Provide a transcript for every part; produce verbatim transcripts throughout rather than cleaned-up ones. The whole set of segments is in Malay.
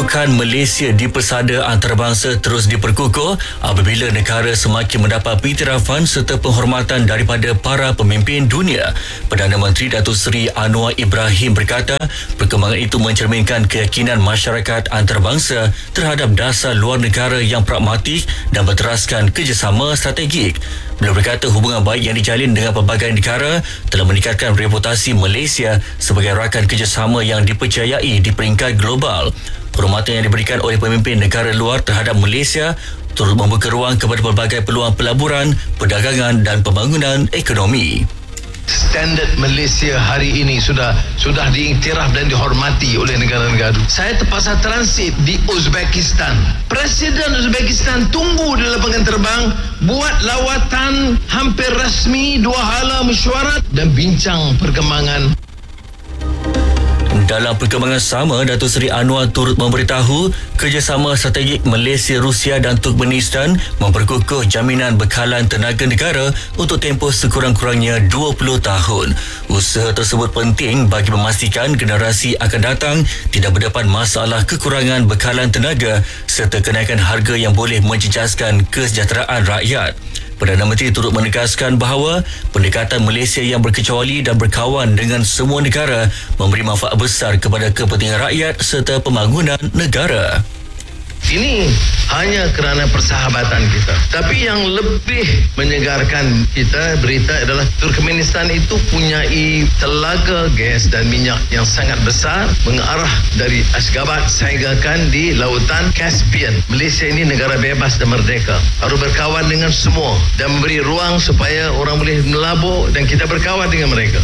kedudukan Malaysia di pesada antarabangsa terus diperkukuh apabila negara semakin mendapat pengiktirafan serta penghormatan daripada para pemimpin dunia. Perdana Menteri Datuk Seri Anwar Ibrahim berkata, perkembangan itu mencerminkan keyakinan masyarakat antarabangsa terhadap dasar luar negara yang pragmatik dan berteraskan kerjasama strategik. Beliau berkata hubungan baik yang dijalin dengan pelbagai negara telah meningkatkan reputasi Malaysia sebagai rakan kerjasama yang dipercayai di peringkat global. Penghormatan yang diberikan oleh pemimpin negara luar terhadap Malaysia turut membuka ruang kepada pelbagai peluang pelaburan, perdagangan dan pembangunan ekonomi. Standard Malaysia hari ini sudah sudah diiktiraf dan dihormati oleh negara-negara. Saya terpaksa transit di Uzbekistan. Presiden Uzbekistan tunggu di lapangan terbang, buat lawatan hampir rasmi, dua hala mesyuarat dan bincang perkembangan. Dalam perkembangan sama, Datuk Seri Anwar turut memberitahu kerjasama strategik Malaysia, Rusia dan Turkmenistan memperkukuh jaminan bekalan tenaga negara untuk tempoh sekurang-kurangnya dua puluh tahun. Usaha tersebut penting bagi memastikan generasi akan datang tidak berdepan masalah kekurangan bekalan tenaga serta kenaikan harga yang boleh menjejaskan kesejahteraan rakyat. Perdana Menteri turut menegaskan bahawa pendekatan Malaysia yang berkecuali dan berkawan dengan semua negara memberi manfaat besar kepada kepentingan rakyat serta pembangunan negara. Ini hanya kerana persahabatan kita. Tapi yang lebih menyegarkan kita berita adalah Turkmenistan itu punyai telaga gas dan minyak yang sangat besar mengarah dari Ashgabat sehinggakan di lautan Caspian. Malaysia ini negara bebas dan merdeka. Harus berkawan dengan semua dan memberi ruang supaya orang boleh melabur dan kita berkawan dengan mereka.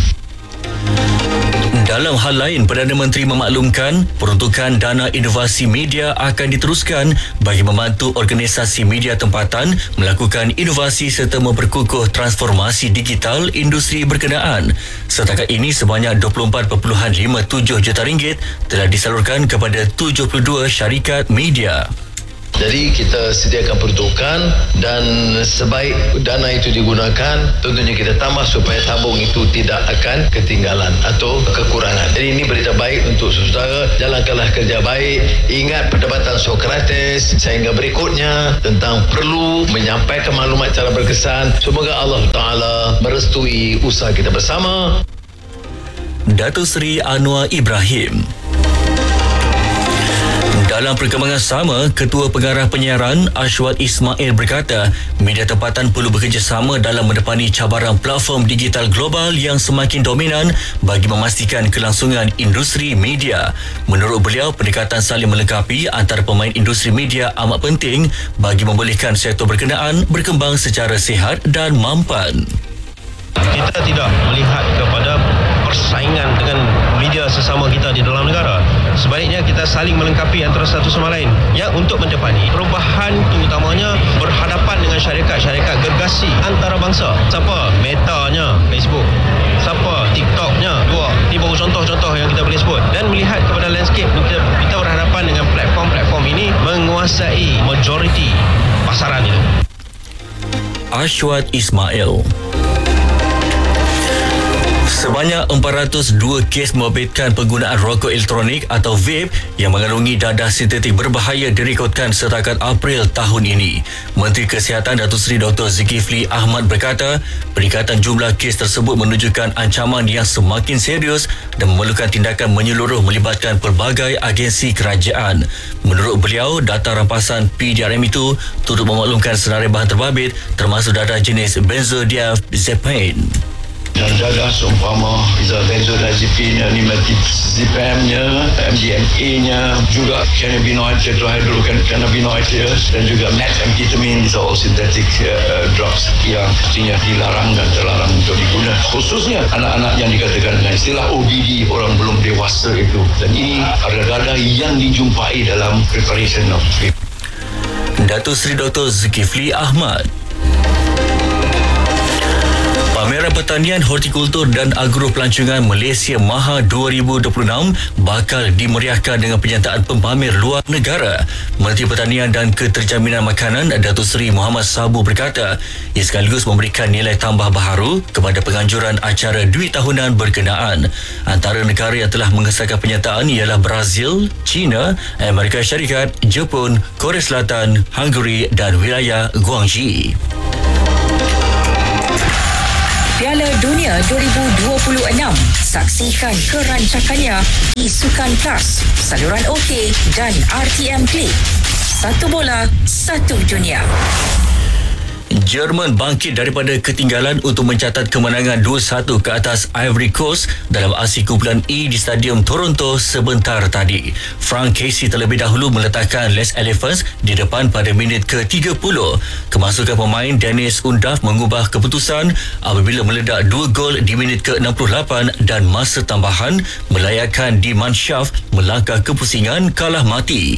Dalam hal lain, Perdana Menteri memaklumkan peruntukan dana inovasi media akan diteruskan bagi membantu organisasi media tempatan melakukan inovasi serta memperkukuh transformasi digital industri berkenaan. Setakat ini sebanyak dua puluh empat perpuluhan lima tujuh juta ringgit telah disalurkan kepada tujuh puluh dua syarikat media. Jadi kita sediakan peruntukan dan sebaik dana itu digunakan, tentunya kita tambah supaya tabung itu tidak akan ketinggalan atau kekurangan. Jadi ini berita baik untuk saudara, jalankanlah kerja baik, ingat perdebatan Sokrates sehingga berikutnya tentang perlu menyampaikan maklumat secara berkesan. Semoga Allah Ta'ala merestui usaha kita bersama. Datuk Seri Anwar Ibrahim. Dalam perkembangan sama, Ketua Pengarah Penyiaran Ashwat Ismail berkata, media tempatan perlu bekerjasama dalam mendepani cabaran platform digital global yang semakin dominan bagi memastikan kelangsungan industri media. Menurut beliau, pendekatan saling melengkapi antara pemain industri media amat penting bagi membolehkan sektor berkenaan berkembang secara sihat dan mampan. Kita tidak melihat kepada persaingan dengan media sesama kita di dalam negara. Sebaliknya kita saling melengkapi antara satu sama lain yang untuk mendepani perubahan terutamanya berhadapan dengan syarikat-syarikat gergasi antarabangsa. Siapa? Meta-nya Facebook. Siapa? TikTok-nya. Dua. Ini baru contoh-contoh yang kita boleh sebut. Dan melihat kepada landscape, kita, kita berhadapan dengan platform-platform ini menguasai majoriti pasaran itu. Ashwat Ismail. Sebanyak empat ratus dua kes membabitkan penggunaan rokok elektronik atau vape yang mengandungi dadah sintetik berbahaya direkodkan setakat April tahun ini. Menteri Kesihatan Datuk Seri Doktor Zulkifli Ahmad berkata, peningkatan jumlah kes tersebut menunjukkan ancaman yang semakin serius dan memerlukan tindakan menyeluruh melibatkan pelbagai agensi kerajaan. Menurut beliau, data rampasan P D R M itu turut memaklumkan senarai bahan terbabit termasuk dadah jenis benzodiazepine. Dan dadah seumpama benzodiazepine, nimazepam-nya, M D M A-nya, juga cannabinoid, tetrahydrocannabinoid dan juga methamphetamine. These are all synthetic uh, drugs yang pastinya dilarang dan terlarang untuk digunakan. Khususnya anak-anak yang dikatakan dengan istilah O B D, orang belum dewasa itu. Dan ini adalah dadah yang dijumpai dalam preparation of vape. Datuk Seri Doktor Zulkifli Ahmad. Pameran Pameran Pertanian, Hortikultur dan Agropelancongan Malaysia Maha dua ribu dua puluh enam bakal dimeriahkan dengan penyertaan pempamer luar negara. Menteri Pertanian dan Keterjaminan Makanan Datuk Seri Muhammad Sabu berkata, ia sekaligus memberikan nilai tambah baharu kepada penganjuran acara duit tahunan berkenaan. Antara negara yang telah mengesahkan penyertaan ialah Brazil, China, Amerika Syarikat, Jepun, Korea Selatan, Hungary dan wilayah Guangxi. Piala Dunia dua ribu dua puluh enam. Saksikan kerancakannya di Sukan Plus, saluran OK dan R T M Play. Satu bola, satu dunia. Jerman bangkit daripada ketinggalan untuk mencatat kemenangan dua satu ke atas Ivory Coast dalam aksi kumpulan E di Stadium Toronto sebentar tadi. Frank Casey terlebih dahulu meletakkan Les Elephants di depan pada minit ke tiga puluh. Kemasukan pemain Dennis Undav mengubah keputusan apabila meledak dua gol di minit ke enam puluh lapan dan masa tambahan melayakkan Die Mannschaft melangkah kepusingan kalah mati.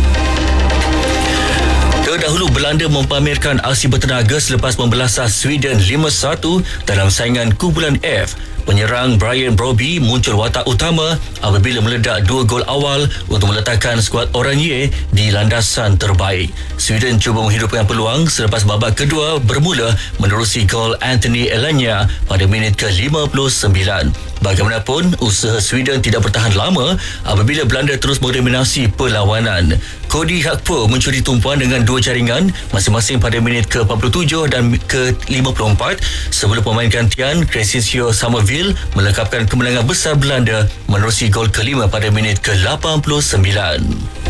Terdahulu Belanda mempamerkan aksi bertenaga selepas membelasah Sweden lima satu dalam saingan kumpulan F. Penyerang Brian Brobby muncul watak utama apabila meledak dua gol awal untuk meletakkan skuad Oranje di landasan terbaik. Sweden cuba menghidupkan peluang selepas babak kedua bermula menerusi gol Anthony Elanga pada minit ke lima puluh sembilan. Bagaimanapun, usaha Sweden tidak bertahan lama apabila Belanda terus mendominasi perlawanan. Cody Gakpo mencuri tumpuan dengan dua jaringan masing-masing pada minit ke empat puluh tujuh dan ke lima puluh empat sebelum pemain gantian Crescencio Somerville melengkapkan kemenangan besar Belanda menerusi gol kelima pada minit ke lapan puluh sembilan.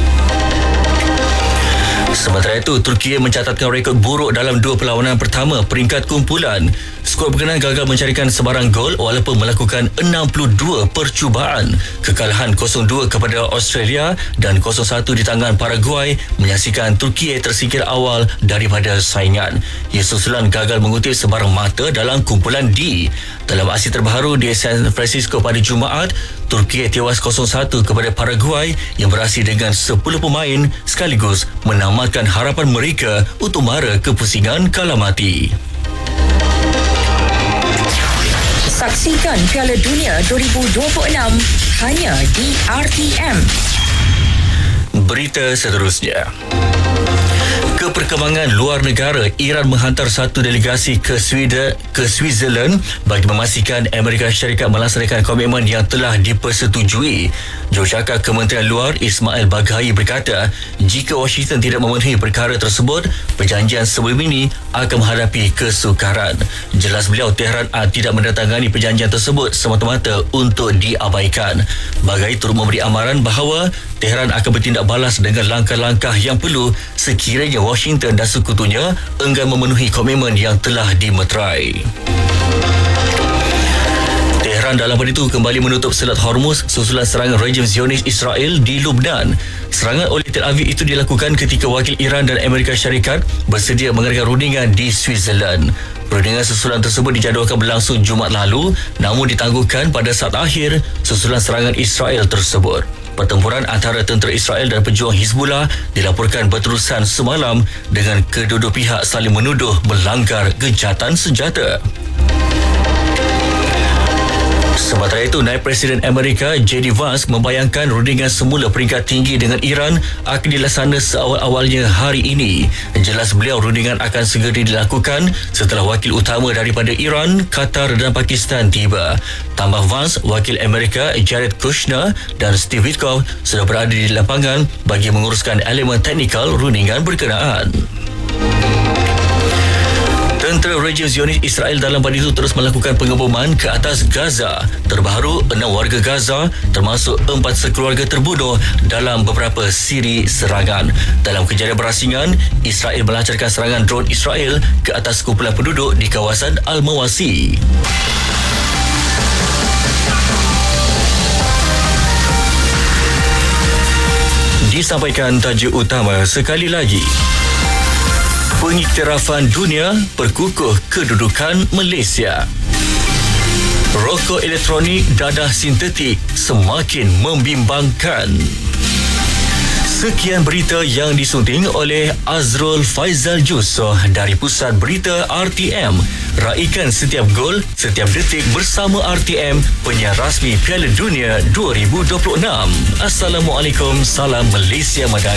Sementara itu, Turki mencatatkan rekod buruk dalam dua perlawanan pertama peringkat kumpulan. Skuad berkenaan gagal mencarikan sebarang gol walaupun melakukan enam puluh dua percubaan. Kekalahan kosong dua kepada Australia dan kosong satu di tangan Paraguay menyaksikan Turki tersingkir awal daripada saingan. Ia susulan gagal mengutip sebarang mata dalam kumpulan D. Dalam aksi terbaru di San Francisco pada Jumaat, Turki tewas kosong satu kepada Paraguay yang beraksi dengan sepuluh pemain sekaligus menamatkan harapan mereka untuk mara kepusingan kalah mati. Saksikan Piala Dunia dua ribu dua puluh enam hanya di R T M. Berita seterusnya. Ke perkembangan luar negara, Iran menghantar satu delegasi ke Sweden ke Switzerland bagi memastikan Amerika Syarikat melaksanakan komitmen yang telah dipersetujui. Jurucakap Kementerian Luar Ismail Baghai berkata, jika Washington tidak memenuhi perkara tersebut, perjanjian sebelum ini akan menghadapi kesukaran. Jelas beliau, Tehran tidak mendatangani perjanjian tersebut semata-mata untuk diabaikan. Baghai turut memberi amaran bahawa Tehran akan bertindak balas dengan langkah-langkah yang perlu sekiranya Washington dan sekutunya enggan memenuhi komitmen yang telah dimeterai. Tehran dalam pada itu kembali menutup Selat Hormuz susulan serangan rejim Zionis Israel di Lubnan. Serangan oleh Tel Aviv itu dilakukan ketika wakil Iran dan Amerika Syarikat bersedia mengadakan rundingan di Switzerland. Perundingan susulan tersebut dijadualkan berlangsung Jumaat lalu, namun ditangguhkan pada saat akhir susulan serangan Israel tersebut. Pertempuran antara tentera Israel dan pejuang Hizbullah dilaporkan berterusan semalam dengan kedua-dua pihak saling menuduh melanggar gencatan senjata. Sementara itu, Naib Presiden Amerika J D Vance membayangkan rundingan semula peringkat tinggi dengan Iran akan dilaksana seawal-awalnya hari ini. Jelas beliau, rundingan akan segera dilakukan setelah wakil utama daripada Iran, Qatar dan Pakistan tiba. Tambah Vance, wakil Amerika Jared Kushner dan Steve Witkoff sudah berada di lapangan bagi menguruskan elemen teknikal rundingan berkenaan. Tentera rejim Zionis Israel dalam pada itu terus melakukan pengeboman ke atas Gaza. Terbaru, enam warga Gaza termasuk empat sekeluarga terbunuh dalam beberapa siri serangan. Dalam kejadian berasingan, Israel melancarkan serangan drone Israel ke atas kumpulan penduduk di kawasan Al-Mawasi. Disampaikan tajuk utama sekali lagi. Pengiktirafan dunia perkukuh kedudukan Malaysia. Rokok elektronik dadah sintetik semakin membimbangkan. Sekian berita yang disunting oleh Azrul Faizal Jusoh dari Pusat Berita R T M. Raikan setiap gol, setiap detik bersama R T M, penyiar rasmi Piala Dunia dua ribu dua puluh enam. Assalamualaikum, salam Malaysia Madani.